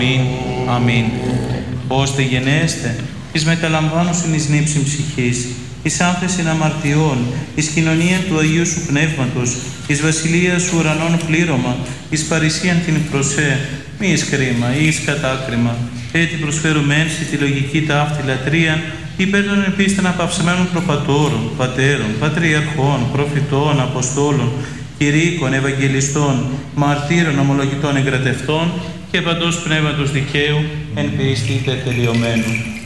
Αμήν, αμήν. Ώστε γενέστε, εις μεταλαμβάνωσιν εις νύψιν ψυχής, εις άνθεσιν αμαρτιών, εις κοινωνία του Αγίου Σου Πνεύματος, εις βασιλεία Σου ουρανών πλήρωμα, εις παρησίαν την προσέ, μη εις κρίμα ή εις κατάκριμα, έτσι προσφέρουμε ένση τη λογική ταύτη λατρείαν, υπέρ των επίστων απαυσμένων προπατώρων, πατέρων, πατριαρχών, προφητών, αποστόλων, κηρύκων, ευαγγελιστών, μαρτύρων, ομολογητών, εγκρατευτών και παντός πνεύματος δικαίου εν πίστη τελειωμένου.